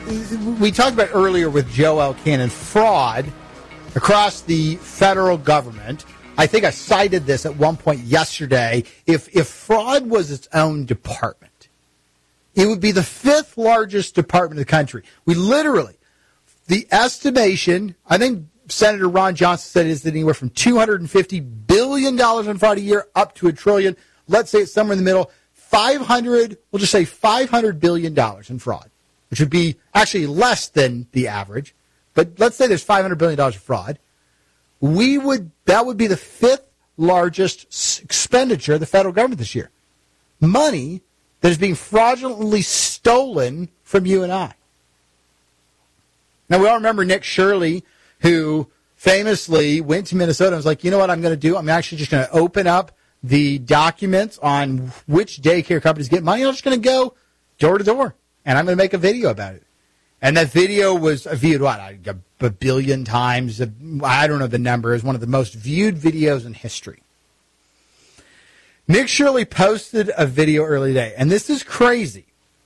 we talked about earlier with Joe L. Cannon, fraud across the federal government. I think I cited this at one point yesterday. If fraud was its own department, it would be the 5th largest department in the country. We literally, the estimation, I think Senator Ron Johnson said, is that anywhere from $250 billion in fraud a year up to $1 trillion. Let's say it's somewhere in the middle. We'll just say $500 billion in fraud, which would be actually less than the average. But let's say there's $500 billion of fraud. That would be the 5th largest expenditure of the federal government this year. Money that is being fraudulently stolen from you and I. Now, we all remember Nick Shirley, who famously went to Minnesota and was like, you know what I'm going to do? I'm actually just going to open up the documents on which daycare companies get money. I'm just going to go door to door, and I'm going to make a video about it. And that video was viewed, a billion times. I don't know the number. It was one of the most viewed videos in history. Nick Shirley posted a video early today, and this is crazy.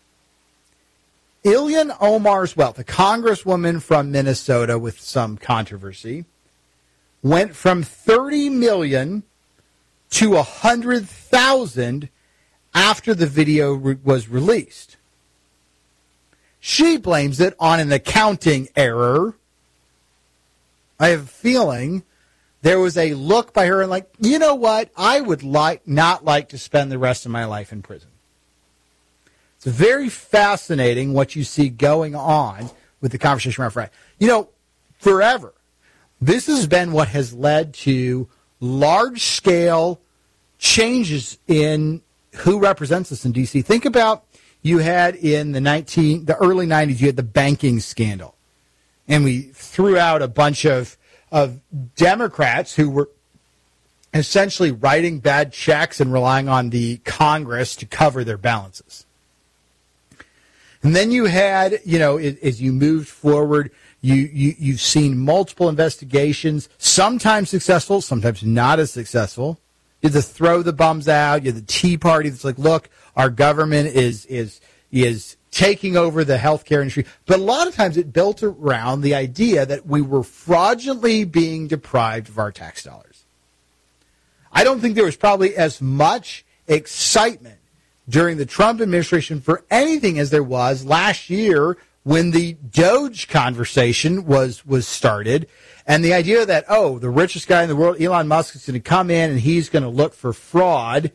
Ilhan Omar's wealth, a congresswoman from Minnesota with some controversy, went from $30 million to $100,000 after the video was released. She blames it on an accounting error. I have a feeling there was a look by her and like, you know what? I would not like to spend the rest of my life in prison. It's very fascinating what you see going on with the conversation around fraud. You know, forever, this has been what has led to large-scale changes in who represents us in D.C. Think about, you had in the early 90s, you had the banking scandal. And we threw out a bunch of Democrats who were essentially writing bad checks and relying on the Congress to cover their balances. And then you had, as you moved forward, you've seen multiple investigations, sometimes successful, sometimes not as successful. You had to throw the bums out. You had the Tea Party that's like, look, our government is taking over the healthcare industry. But a lot of times it built around the idea that we were fraudulently being deprived of our tax dollars. I don't think there was probably as much excitement during the Trump administration for anything as there was last year when the Doge conversation was started, and the idea that, the richest guy in the world, Elon Musk, is going to come in and he's going to look for fraud.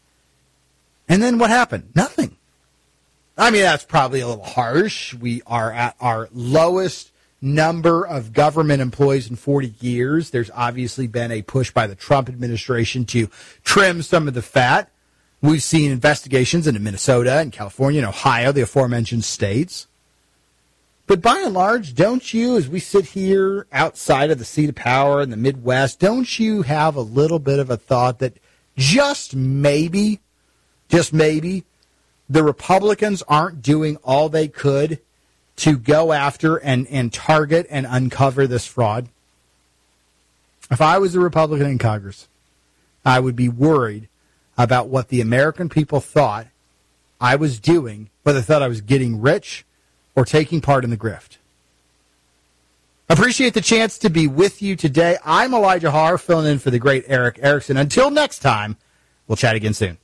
And then what happened? Nothing. I mean, that's probably a little harsh. We are at our lowest number of government employees in 40 years. There's obviously been a push by the Trump administration to trim some of the fat. We've seen investigations into Minnesota and California and Ohio, the aforementioned states. But by and large, don't you, as we sit here outside of the seat of power in the Midwest, don't you have a little bit of a thought that just maybe, the Republicans aren't doing all they could to go after and target and uncover this fraud? If I was a Republican in Congress, I would be worried about what the American people thought I was doing, whether they thought I was getting rich or taking part in the grift. Appreciate the chance to be with you today. I'm Elijah Harr, filling in for the great Eric Erickson. Until next time, we'll chat again soon.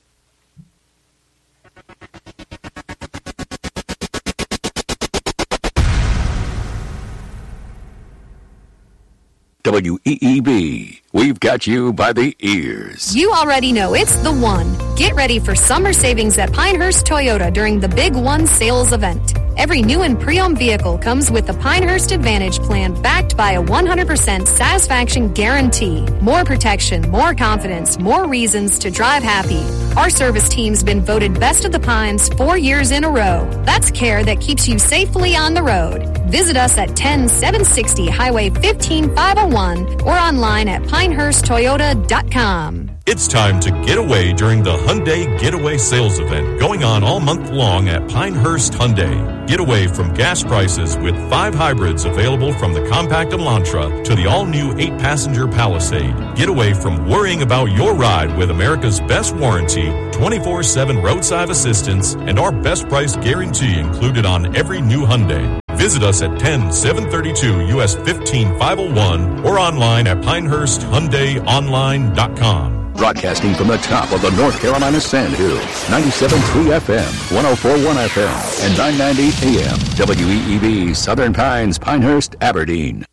WEEB, we've got you by the ears. You already know it's the one. Get ready for summer savings at Pinehurst Toyota during the Big One sales event. Every new and pre-owned vehicle comes with the Pinehurst Advantage plan backed by a 100% satisfaction guarantee. More protection, more confidence, more reasons to drive happy. Our service team's been voted Best of the Pines 4 years in a row. That's care that keeps you safely on the road. Visit us at 10760 Highway 15501 or online at pinehursttoyota.com. It's time to get away during the Hyundai Getaway Sales Event going on all month long at Pinehurst Hyundai. Get away from gas prices with 5 hybrids available from the compact Elantra to the all-new 8-passenger Palisade. Get away from worrying about your ride with America's best warranty, 24/7 roadside assistance, and our best price guarantee included on every new Hyundai. Visit us at 10732 U.S. 15501 or online at PinehurstHyundaiOnline.com. Broadcasting from the top of the North Carolina Sandhills, 97.3 FM, 104.1 FM, and 990 AM, WEEB, Southern Pines, Pinehurst, Aberdeen.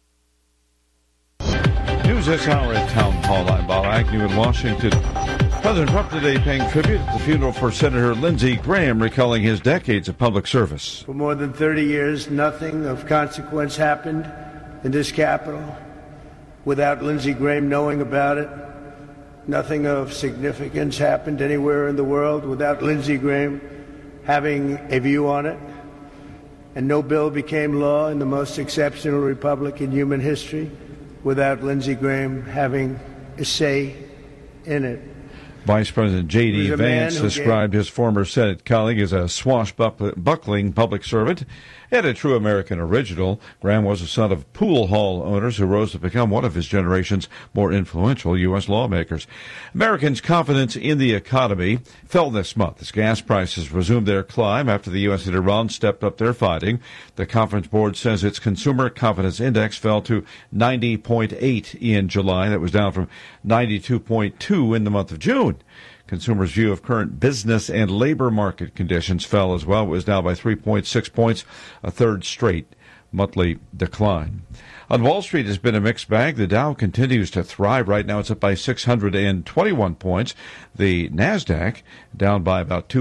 News this hour at Town Hall. I'm Bob Agnew in Washington. President Trump today paying tribute at the funeral for Senator Lindsey Graham, recalling his decades of public service. For more than 30 years, nothing of consequence happened in this Capitol without Lindsey Graham knowing about it. Nothing of significance happened anywhere in the world without Lindsey Graham having a view on it. And no bill became law in the most exceptional republic in human history without Lindsey Graham having a say in it. Vice President J.D. Vance described his former Senate colleague as a swashbuckling public servant and a true American original. Graham was the son of pool hall owners who rose to become one of his generation's more influential U.S. lawmakers. Americans' confidence in the economy fell this month as gas prices resumed their climb after the U.S. and Iran stepped up their fighting. The Conference Board says its Consumer Confidence Index fell to 90.8 in July. That was down from 92.2 in the month of June. Consumers' view of current business and labor market conditions fell as well. It was down by 3.6 points, a third straight monthly decline. On Wall Street, it's been a mixed bag. The Dow continues to thrive. Right now, it's up by 621 points. The NASDAQ down by about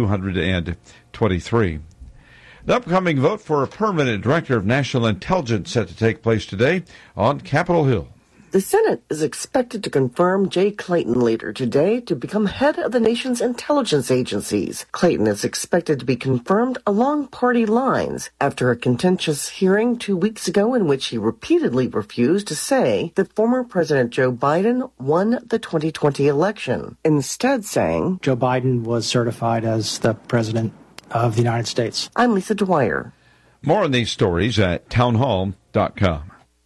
223. The upcoming vote for a permanent director of national intelligence set to take place today on Capitol Hill. The Senate is expected to confirm Jay Clayton later today to become head of the nation's intelligence agencies. Clayton is expected to be confirmed along party lines after a contentious hearing 2 weeks ago in which he repeatedly refused to say that former President Joe Biden won the 2020 election, instead saying, Joe Biden was certified as the president of the United States. I'm Lisa Dwyer. More on these stories at townhall.com.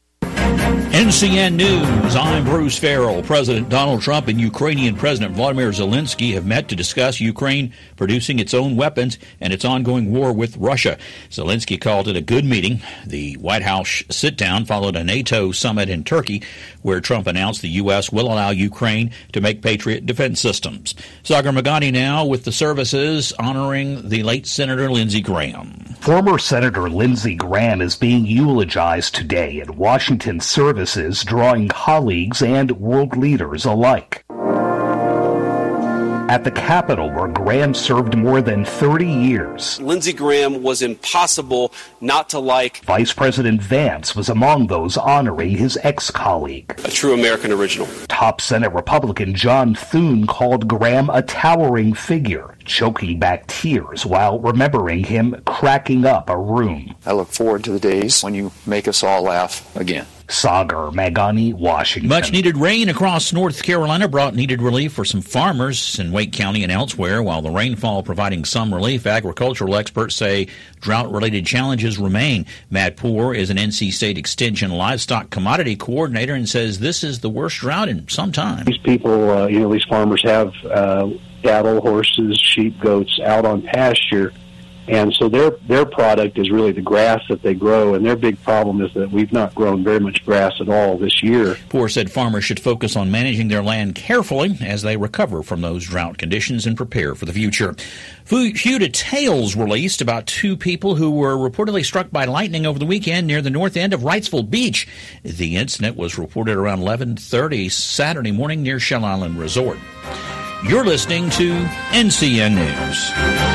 NCN News, I'm Bruce Farrell. President Donald Trump and Ukrainian President Vladimir Zelensky have met to discuss Ukraine producing its own weapons and its ongoing war with Russia. Zelensky called it a good meeting. The White House sit-down followed a NATO summit in Turkey where Trump announced the U.S. will allow Ukraine to make Patriot defense systems. Sagar Magani now with the services honoring the late Senator Lindsey Graham. Former Senator Lindsey Graham is being eulogized today at Washington services, drawing colleagues and world leaders alike. At the Capitol, where Graham served more than 30 years. Lindsey Graham was impossible not to like. Vice President Vance was among those honoring his ex-colleague. A true American original. Top Senate Republican John Thune called Graham a towering figure, choking back tears while remembering him cracking up a room. I look forward to the days when you make us all laugh again. Sagar Magani, Washington. Much-needed rain across North Carolina brought needed relief for some farmers in Wake County and elsewhere. While the rainfall providing some relief, agricultural experts say drought-related challenges remain. Matt Poore is an NC State Extension livestock commodity coordinator and says this is the worst drought in some time. These people, these farmers have cattle, horses, sheep, goats out on pasture. And so their product is really the grass that they grow, and their big problem is that we've not grown very much grass at all this year. Poore said farmers should focus on managing their land carefully as they recover from those drought conditions and prepare for the future. Few details released about two people who were reportedly struck by lightning over the weekend near the north end of Wrightsville Beach. The incident was reported around 11:30 Saturday morning near Shell Island Resort. You're listening to NCN News.